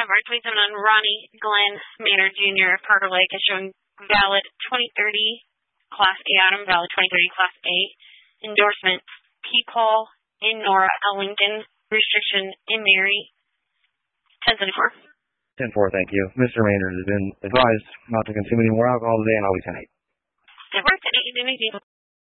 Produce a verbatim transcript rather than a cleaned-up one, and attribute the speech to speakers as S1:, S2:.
S1: have our twenty-seven on Ronnie Glenn Maynard Junior Parker Lake is showing valid twenty thirty Class A item, valid twenty thirty Class A. Endorsement, P. Paul in Nora Ellington. Restriction in Mary. ten seventy-four.
S2: ten four, thank you. Mister Maynard has been advised not to consume any more alcohol today and always tonight.
S1: That works at eight eighty.